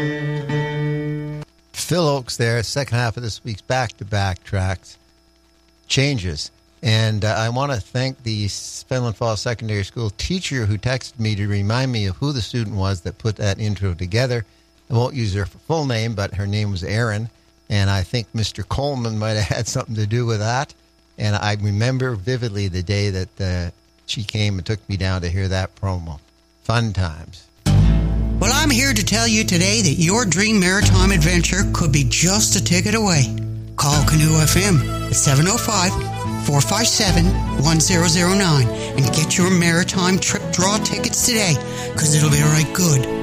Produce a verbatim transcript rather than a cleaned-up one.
Phil Oakes there, second half of this week's back-to-back tracks, Changes. And uh, I want to thank the Fenelon Falls Secondary School teacher who texted me to remind me of who the student was that put that intro together. I won't use her full name, but her name was Erin, and I think Mister Coleman might have had something to do with that. And I remember vividly the day that uh, she came and took me down to hear that promo. Fun times. Well, I'm here to tell you today that your dream maritime adventure could be just a ticket away. Call Canoe F M at seven oh five, four five seven, one zero zero nine and get your maritime trip draw tickets today, because it'll be right good.